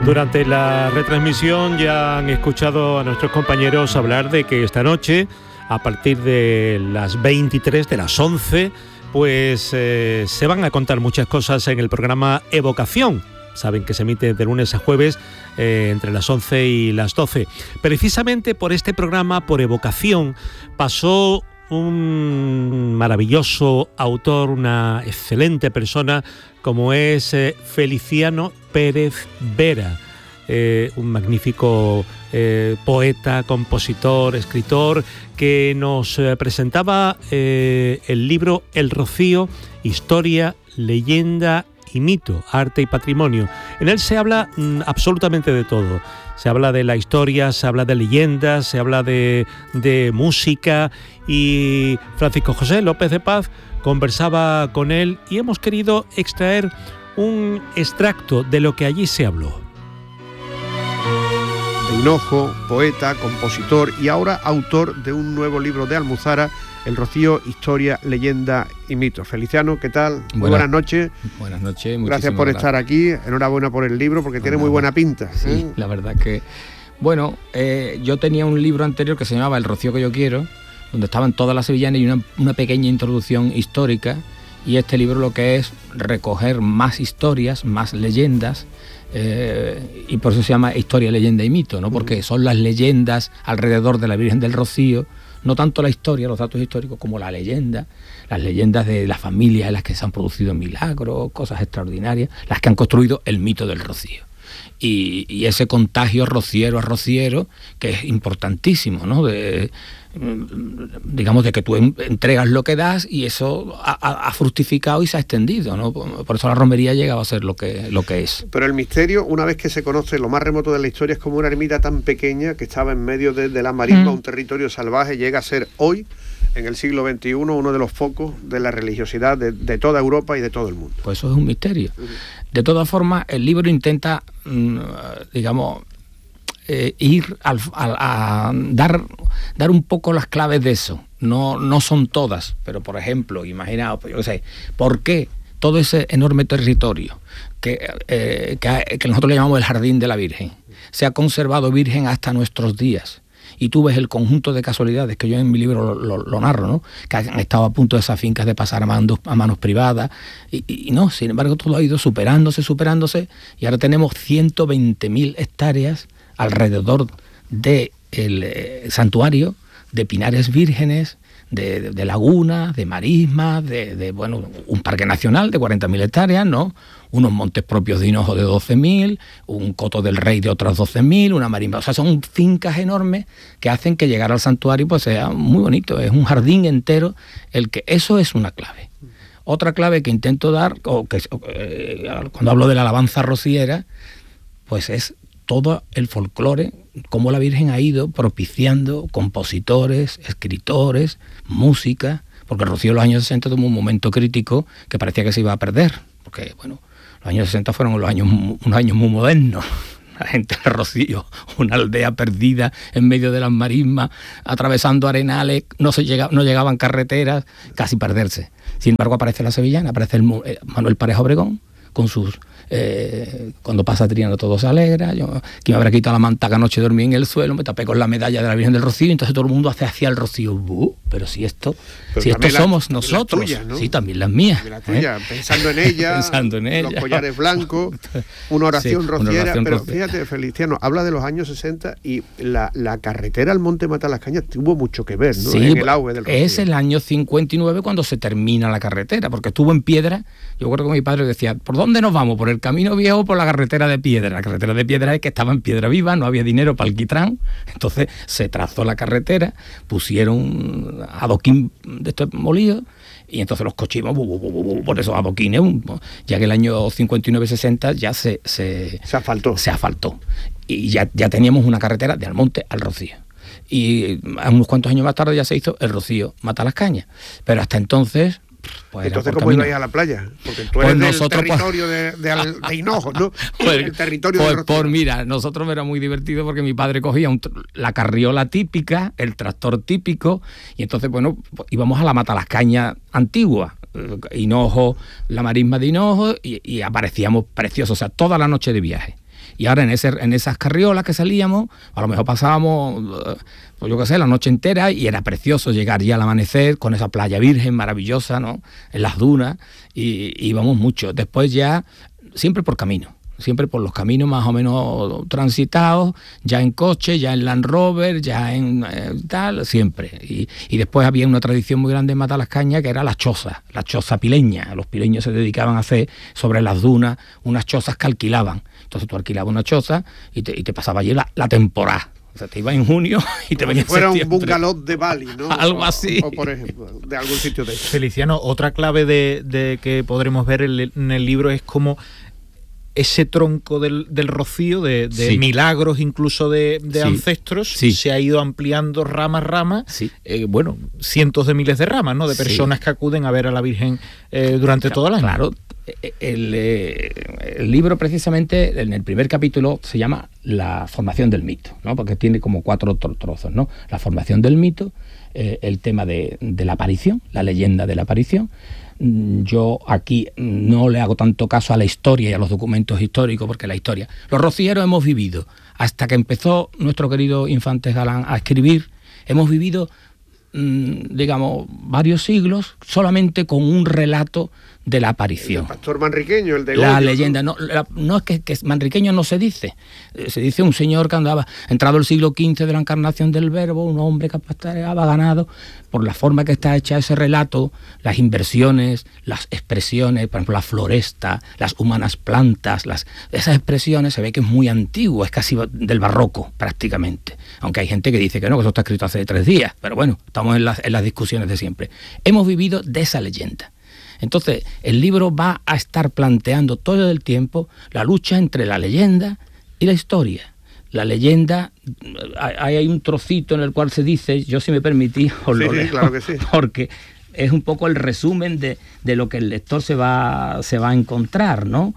Durante la retransmisión ya han escuchado a nuestros compañeros hablar de que esta noche, a partir de las 23, de las 11, pues se van a contar muchas cosas en el programa Evocación. Saben que se emite de lunes a jueves entre las 11 y las 12. Precisamente por este programa, por Evocación, pasó un maravilloso autor, una excelente persona como es Feliciano Pérez Vera, un magnífico poeta, compositor, escritor, que nos presentaba el libro El Rocío, Historia, Leyenda y Mito, Arte y Patrimonio. En él se habla absolutamente de todo. Se habla de la historia, se habla de leyendas, se habla de música, y Francisco José López de Paz conversaba con él y hemos querido extraer un extracto de lo que allí se habló. De Hinojo, poeta, compositor y ahora autor de un nuevo libro de Almuzara, El Rocío, Historia, Leyenda y Mito. Feliciano, ¿qué tal? Muy buenas noches. Buenas noches. Gracias por estar aquí. Enhorabuena por el libro porque tiene muy buena pinta. Sí, la verdad que... Bueno, yo tenía un libro anterior que se llamaba El Rocío que yo quiero, donde estaban todas las sevillanas y una pequeña introducción histórica, y este libro lo que es recoger más historias, más leyendas, y por eso se llama Historia, Leyenda y Mito, ¿no? Porque son las leyendas alrededor de la Virgen del Rocío, no tanto la historia, los datos históricos, como la leyenda, las leyendas de las familias en las que se han producido milagros, cosas extraordinarias, las que han construido el mito del Rocío. Y ese contagio rociero a rociero, que es importantísimo, ¿no? Digamos, de que tú entregas lo que das y eso ha fructificado y se ha extendido, ¿no? Por eso la romería ha llegado a ser lo que es. Pero el misterio, una vez que se conoce lo más remoto de la historia, es como una ermita tan pequeña que estaba en medio de la marisma, un territorio salvaje, llega a ser hoy, en el siglo XXI, uno de los focos de la religiosidad de toda Europa y de todo el mundo. Pues eso es un misterio. De todas formas, el libro intenta, digamos, ir a dar un poco las claves de eso. No son todas, pero por ejemplo, imaginaos, yo qué sé, ¿por qué todo ese enorme territorio que nosotros le llamamos el Jardín de la Virgen se ha conservado virgen hasta nuestros días? Y tú ves el conjunto de casualidades que yo en mi libro lo narro, ¿no? Que han estado a punto de esas fincas de pasar a manos privadas, y no, sin embargo todo ha ido superándose, y ahora tenemos 120.000 hectáreas alrededor del santuario, de pinares vírgenes, de lagunas, de marismas, bueno, un parque nacional de 40.000 hectáreas, ¿no? Unos montes propios de Hinojo de 12.000, un coto del Rey de otras 12.000, una marisma. O sea, son fincas enormes que hacen que llegar al santuario pues sea muy bonito. Es un jardín entero, eso es una clave. Otra clave que intento dar, cuando hablo de la alabanza rociera, pues es todo el folclore, cómo la Virgen ha ido propiciando compositores, escritores, música, porque el Rocío en los años 60 tuvo un momento crítico que parecía que se iba a perder, porque bueno, los años 60 fueron unos años muy modernos. La gente de Rocío, una aldea perdida en medio de las marismas, atravesando arenales, no llegaban carreteras, casi perderse. Sin embargo, aparece la sevillana, aparece Manuel Pareja Obregón, con sus... cuando pasa Triana todo se alegra, yo que me habrá quitado la manta que anoche dormí en el suelo, me tapé con la medalla de la Virgen del Rocío, y entonces todo el mundo hace hacia el Rocío. Pero si esto somos nosotros, tuyas, ¿no? Sí, también las mías. La tuya, pensando en ella, los collares blancos, una oración rociera, pero fíjate, Feliciano, habla de los años 60 y la carretera al Monte Matalascañas tuvo mucho que ver, ¿no? Sí, en el auge del Rocío. Es el año 59 cuando se termina la carretera, porque estuvo en piedra. Yo recuerdo que mi padre decía, ¿por dónde nos vamos? ¿Por el camino viejo o por la carretera de piedra? La carretera de piedra es que estaba en piedra viva, no había dinero para alquitrán, entonces se trazó la carretera, pusieron adoquín de estos molidos, y entonces los coches iban por esos adoquines, ya que el año 59-60 ya se asfaltó, y ya teníamos una carretera de Almonte al Rocío. Y unos cuantos años más tarde ya se hizo el Rocío Matalascañas, pero hasta entonces... Pues entonces, ¿cómo ibais a la playa? Porque tú eres del territorio de Hinojo, ¿no? El territorio de Rocío. Mira, nosotros era muy divertido porque mi padre cogía la carriola típica, el tractor típico, y entonces, bueno, íbamos a la Matalascañas antigua, Hinojo, la marisma de Hinojo, y aparecíamos preciosos, o sea, toda la noche de viaje. Y ahora en esas carriolas que salíamos, a lo mejor pasábamos, pues yo qué sé, la noche entera, y era precioso llegar ya al amanecer con esa playa virgen maravillosa, ¿no? En las dunas, y íbamos mucho. Después ya, siempre por camino. Siempre por los caminos más o menos transitados, ya en coche, ya en Land Rover, ya en tal, siempre. Y después había una tradición muy grande en Matalascaña, que era la choza pileña. Los pileños se dedicaban a hacer sobre las dunas unas chozas que alquilaban. Entonces tú alquilabas una choza y te pasaba allí la temporada. O sea, te ibas en junio y te venías en septiembre. Fuera un bungalow de Bali, ¿no? Algo así. O por ejemplo, de algún sitio de eso. Feliciano, otra clave de que podremos ver en el libro es cómo ese tronco del Rocío, de sí. milagros incluso de sí. ancestros, sí. se ha ido ampliando rama a rama, sí. Bueno, cientos de miles de ramas, ¿no? De personas sí. que acuden a ver a la Virgen durante todo el año. Claro, el libro precisamente, en el primer capítulo, se llama La formación del mito, ¿no? Porque tiene como 4 trozos, ¿no? La formación del mito, el tema de la aparición, la leyenda de la aparición. Yo aquí no le hago tanto caso a la historia y a los documentos históricos, porque la historia... Los rocieros hemos vivido, hasta que empezó nuestro querido Infantes Galán a escribir, hemos vivido, digamos, varios siglos solamente con un relato de la aparición. El pastor manriqueño, el de la Goyo, leyenda, no es que manriqueño no se dice. Se dice un señor que andaba, entrado el siglo XV de la encarnación del Verbo, un hombre que pastoreaba ganado. Por la forma que está hecha ese relato, las inversiones, las expresiones, por ejemplo, la floresta, las humanas plantas, esas expresiones, se ve que es muy antiguo, es casi del barroco prácticamente. Aunque hay gente que dice que no, que eso está escrito hace 3 días. Pero bueno, estamos en las discusiones de siempre. Hemos vivido de esa leyenda. Entonces, el libro va a estar planteando todo el tiempo la lucha entre la leyenda y la historia. La leyenda, hay un trocito en el cual se dice, yo si me permitís os lo leo, claro que sí. Porque es un poco el resumen de lo que el lector se va a encontrar, ¿no?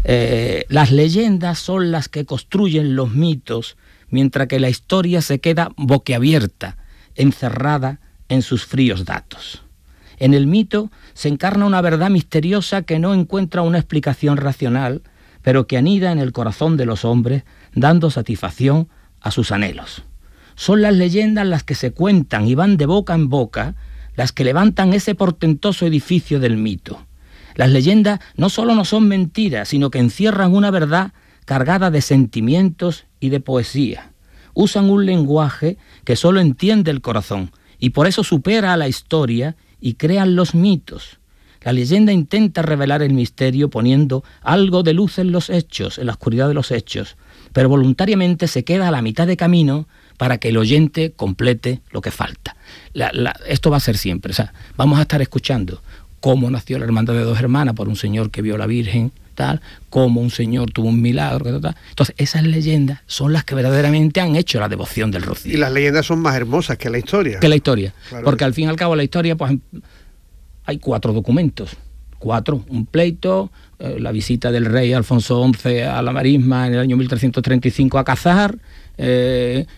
Las leyendas son las que construyen los mitos, mientras que la historia se queda boquiabierta, encerrada en sus fríos datos. En el mito se encarna una verdad misteriosa que no encuentra una explicación racional, pero que anida en el corazón de los hombres, dando satisfacción a sus anhelos. Son las leyendas las que se cuentan y van de boca en boca, las que levantan ese portentoso edificio del mito. Las leyendas no solo no son mentiras, sino que encierran una verdad cargada de sentimientos y de poesía. Usan un lenguaje que solo entiende el corazón, y por eso supera a la historia y crean los mitos. La leyenda intenta revelar el misterio poniendo algo de luz en los hechos, en la oscuridad de los hechos, pero voluntariamente se queda a la mitad de camino para que el oyente complete lo que falta. Esto va a ser siempre, o sea, vamos a estar escuchando cómo nació la Hermandad de Dos Hermanas por un señor que vio a la Virgen, tal, cómo un señor tuvo un milagro, tal. Entonces, esas leyendas son las que verdaderamente han hecho la devoción del Rocío. Y las leyendas son más hermosas que la historia. Claro, porque al fin y al cabo la historia, pues hay 4 documentos. 4, un pleito, la visita del rey Alfonso XI a la Marisma en el año 1335 a cazar, que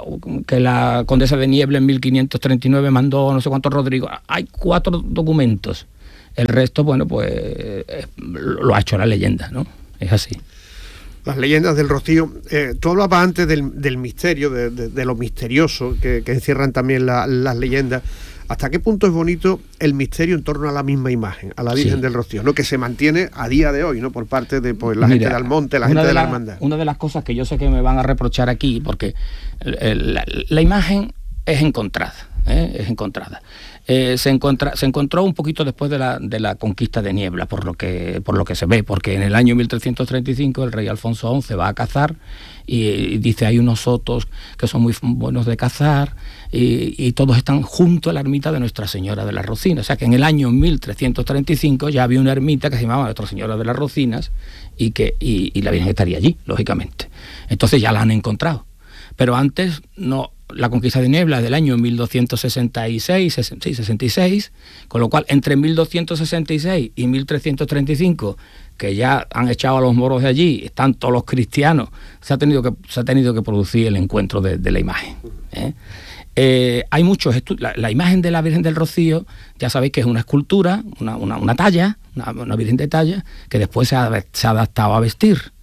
la condesa de Niebla en 1539 mandó no sé cuántos Rodrigo. Hay 4 documentos. El resto, bueno, pues lo ha hecho la leyenda, ¿no? Es así. Las leyendas del Rocío. Tú hablabas antes del misterio, de lo misterioso que encierran también las leyendas. ¿Hasta qué punto es bonito el misterio en torno a la misma imagen, a la Virgen del Rocío, ¿no? Que se mantiene a día de hoy, ¿no? Por parte de la gente de Almonte, la gente de la Hermandad. Una de las cosas que yo sé que me van a reprochar aquí, porque la imagen es encontrada, es encontrada. Se encontró un poquito después de la conquista de Niebla, por lo que se ve, porque en el año 1335 el rey Alfonso XI va a cazar y dice hay unos sotos que son muy buenos de cazar y todos están junto a la ermita de Nuestra Señora de las Rocinas. O sea que en el año 1335 ya había una ermita que se llamaba Nuestra Señora de las Rocinas y la Virgen estaría allí, lógicamente. Entonces ya la han encontrado. Pero antes no. La conquista de Niebla es del año 1266, con lo cual entre 1266 y 1335, que ya han echado a los moros de allí, están todos los cristianos, se ha tenido que producir el encuentro de la imagen. Hay muchos estudios. La imagen de la Virgen del Rocío, ya sabéis que es una escultura, una talla, una Virgen de talla, que después se ha adaptado a vestir.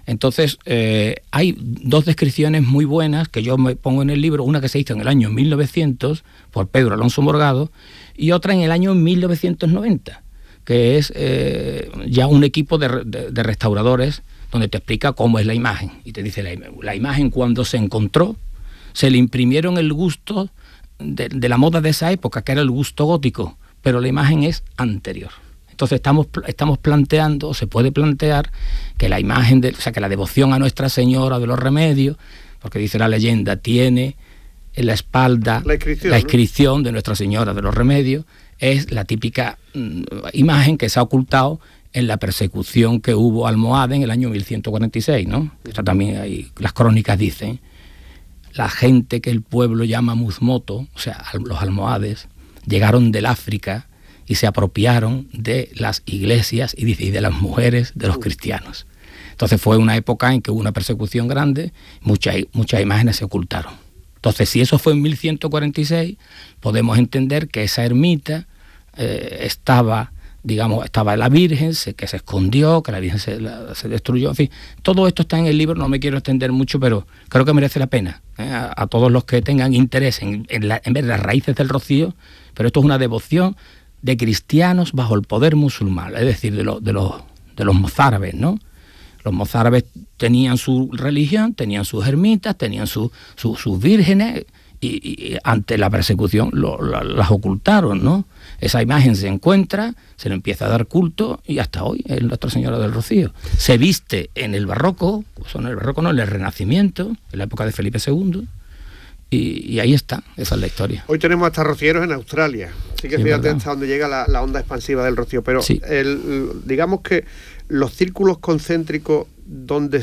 Entonces, hay dos descripciones muy buenas que yo me pongo en el libro, una que se hizo en el año 1900 por Pedro Alonso Morgado y otra en el año 1990, que es ya un equipo de restauradores donde te explica cómo es la imagen. Y te dice la imagen cuando se encontró, se le imprimieron el gusto de la moda de esa época, que era el gusto gótico, pero la imagen es anterior. Entonces estamos planteando, o se puede plantear, que la imagen, que la devoción a Nuestra Señora de los Remedios, porque dice la leyenda, tiene en la espalda la inscripción, ¿no?, de Nuestra Señora de los Remedios, es la típica imagen que se ha ocultado en la persecución que hubo a Almohade en el año 1146, ¿no? Esto también hay, las crónicas dicen, la gente que el pueblo llama Muzmoto, o sea, los almohades, llegaron del África y se apropiaron de las iglesias y de las mujeres de los cristianos. Entonces fue una época en que hubo una persecución grande, muchas imágenes se ocultaron. Entonces, si eso fue en 1146, podemos entender que esa ermita estaba la Virgen, que se escondió, que la Virgen se destruyó, en fin. Todo esto está en el libro, no me quiero extender mucho, pero creo que merece la pena a todos los que tengan interés en ver las raíces del Rocío, pero esto es una devoción de cristianos bajo el poder musulmán, es decir, de los mozárabes, ¿no? Los mozárabes tenían su religión, tenían sus ermitas, tenían sus vírgenes, y ante la persecución las ocultaron, ¿no? Esa imagen se encuentra, se le empieza a dar culto y hasta hoy es Nuestra Señora del Rocío. Se viste en el barroco, en el Renacimiento, en la época de Felipe II, y ahí está, esa es la historia. Hoy tenemos hasta rocieros en Australia, así que sí, fíjate hasta dónde llega la onda expansiva del Rocío, pero sí, digamos que los círculos concéntricos donde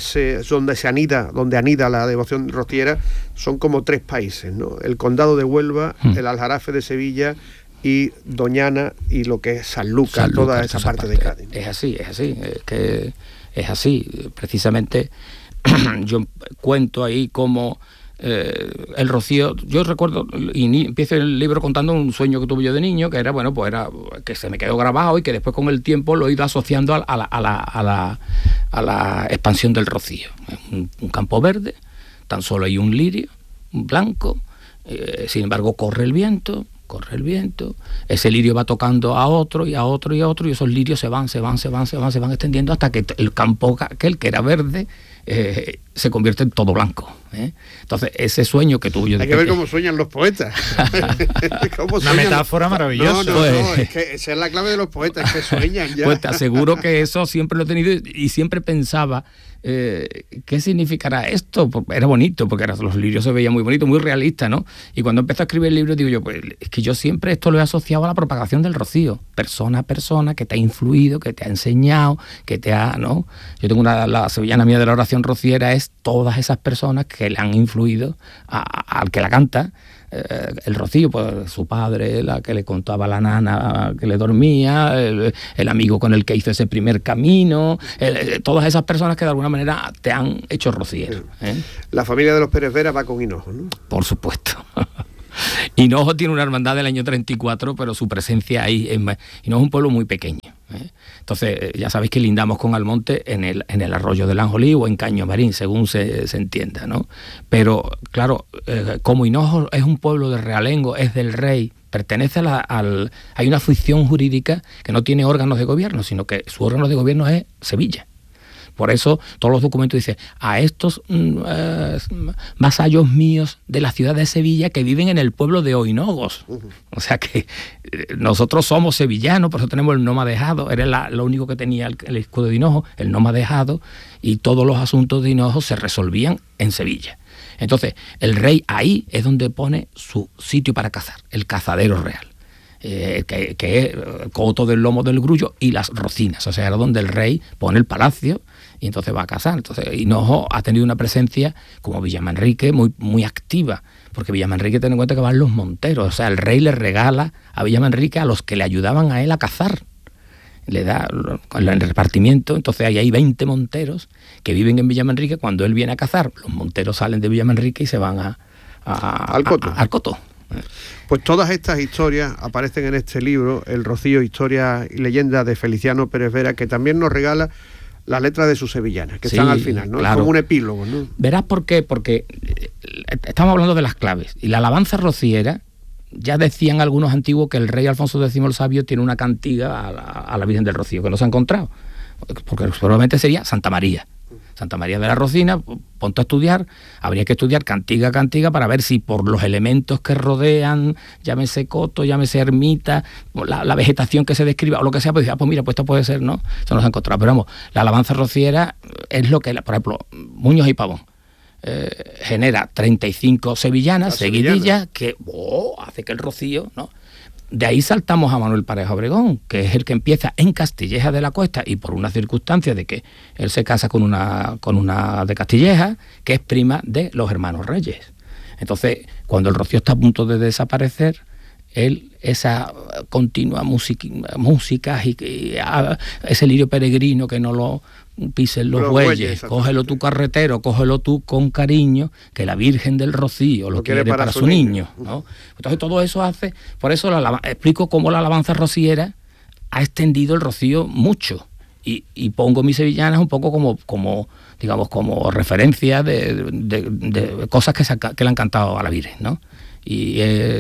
anida la devoción rociera son como 3 países, ¿no? El Condado de Huelva, el Aljarafe de Sevilla y Doñana y lo que es Sanlúcar, toda esa parte de Cádiz. Es así, precisamente yo cuento ahí cómo el Rocío, yo recuerdo, y empiezo el libro contando un sueño que tuve yo de niño, que era, era que se me quedó grabado y que después con el tiempo lo he ido asociando a la expansión del Rocío. Un campo verde, tan solo hay un lirio, un blanco, sin embargo corre el viento, ese lirio va tocando a otro y a otro y a otro, y esos lirios se van extendiendo hasta que el campo aquel que era verde se convierte en todo blanco. Entonces, ese sueño que tuve yo... Hay que ver cómo sueñan los poetas. Una metáfora maravillosa. No, es que esa es la clave de los poetas, que sueñan ya. Pues te aseguro que eso siempre lo he tenido y siempre pensaba, ¿qué significará esto? Era bonito, porque los lirios se veían muy bonitos, muy realistas, ¿no? Y cuando empecé a escribir el libro, digo yo, pues es que yo siempre esto lo he asociado a la propagación del Rocío. Persona a persona, que te ha influido, que te ha enseñado, que te ha... ¿no? Yo tengo la sevillana mía de la oración rociera, es todas esas personas que le han influido al que la canta. El Rocío, pues su padre, la que le contaba a la nana que le dormía, el amigo con el que hizo ese primer camino, todas esas personas que de alguna manera te han hecho rociero. La familia de los Pérez Vera va con Hinojo, ¿no? Por supuesto. Hinojo tiene una hermandad del año 34, pero su presencia ahí Hinojo es un pueblo muy pequeño. Entonces, ya sabéis que lindamos con Almonte en el arroyo del Anjolí o en Caño Marín, según se entienda, ¿no? Pero, claro, como Hinojo es un pueblo de realengo, es del rey, pertenece hay una ficción jurídica que no tiene órganos de gobierno, sino que su órgano de gobierno es Sevilla. Por eso todos los documentos dicen a estos vasallos míos de la ciudad de Sevilla que viven en el pueblo de Oinogos. O sea que nosotros somos sevillanos, por eso tenemos el nomadejado. Era lo único que tenía el escudo de Hinojo, el nomadejado, y todos los asuntos de Hinojo se resolvían en Sevilla. Entonces, el rey ahí es donde pone su sitio para cazar, el cazadero real. Que es Coto del Lomo del Grullo y las Rocinas, o sea, era donde el rey pone el palacio y entonces va a cazar. Entonces Hinojo ha tenido una presencia como Villamanrique muy, muy activa, porque Villamanrique, ten en cuenta que van los monteros, o sea, el rey le regala a Villamanrique a los que le ayudaban a él a cazar, le da el repartimiento. Entonces hay 20 monteros que viven en Villamanrique. Cuando él viene a cazar, los monteros salen de Villamanrique y se van al Coto. Pues todas estas historias aparecen en este libro, El Rocío, historia y leyenda de Feliciano Pérez Vera, que también nos regala las letras de sus sevillanas, que Sí, están al final, ¿no? claro. Es como un epílogo, ¿no? Verás por qué, porque estamos hablando de las claves. Y la alabanza rociera, ya decían algunos antiguos que el rey Alfonso X el Sabio tiene una cantiga a la Virgen del Rocío, que no se ha encontrado, porque probablemente sería Santa María. Santa María de la Rocina, ponte a estudiar, habría que estudiar cantiga a cantiga para ver si por los elementos que rodean, llámese coto, llámese ermita, la vegetación que se describa o lo que sea, pues mira, pues esto puede ser, ¿no? Eso no se ha encontrado. Pero vamos, la alabanza rociera es lo que, por ejemplo, Muñoz y Pavón genera 35 sevillanas seguidillas que hace que el rocío, ¿no? De ahí saltamos a Manuel Pareja Obregón, que es el que empieza en Castilleja de la Cuesta, y por una circunstancia de que él se casa con una de Castilleja, que es prima de los hermanos Reyes. Entonces, cuando el rocío está a punto de desaparecer, él, esa continua música y ese lirio peregrino que no lo pisen los bueyes, cógelo tú carretero, cógelo tú con cariño, que la Virgen del Rocío lo quiere para su niño, ¿no? Entonces todo eso hace, por eso explico cómo la alabanza rociera ha extendido el rocío mucho, y pongo mis sevillanas un poco como digamos, como referencia de cosas que le han cantado a la Virgen, ¿no? Y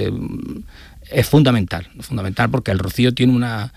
es fundamental porque el rocío tiene una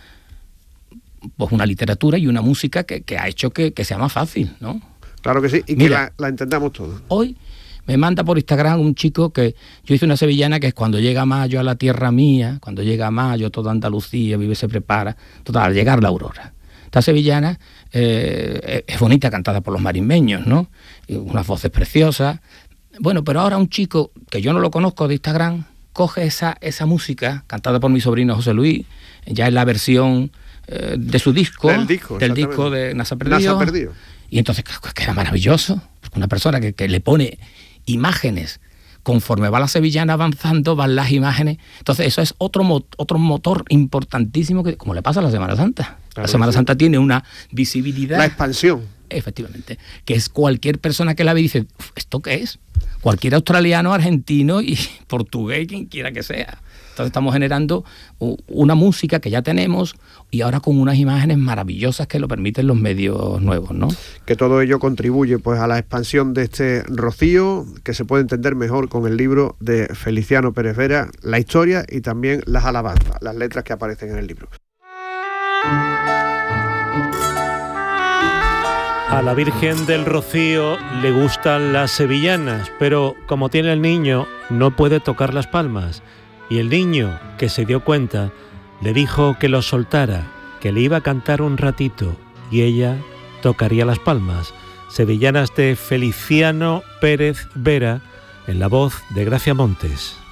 literatura y una música que ha hecho que sea más fácil, ¿no? Claro que sí, y mira, que la entendamos todos. Hoy me manda por Instagram un chico que yo hice una sevillana que es cuando llega mayo a la tierra mía, cuando llega mayo toda Andalucía vive, se prepara, total, al llegar la aurora. Esta sevillana es bonita, cantada por los marismeños, ¿no? Unas voces preciosas. Bueno, pero ahora un chico que yo no lo conozco de Instagram coge esa música cantada por mi sobrino José Luis, ya en la versión de su disco, del disco de NASA Perdido. Y entonces queda maravilloso, porque una persona que le pone imágenes, conforme va la sevillana avanzando, van las imágenes. Entonces eso es otro motor importantísimo, que como le pasa a la Semana Santa. Claro, la Semana Santa tiene una visibilidad. La expansión. Efectivamente, que es cualquier persona que la ve y dice, ¿esto qué es? Cualquier australiano, argentino y portugués, quien quiera que sea. Entonces estamos generando una música que ya tenemos y ahora con unas imágenes maravillosas que lo permiten los medios nuevos, ¿no? Que todo ello contribuye pues a la expansión de este rocío, que se puede entender mejor con el libro de Feliciano Pérez Vera, la historia y también las alabanzas, las letras que aparecen en el libro. A la Virgen del Rocío le gustan las sevillanas, pero como tiene el niño, no puede tocar las palmas. Y el niño, que se dio cuenta, le dijo que lo soltara, que le iba a cantar un ratito, y ella tocaría las palmas. Sevillanas de Feliciano Pérez Vera, en la voz de Gracia Montes.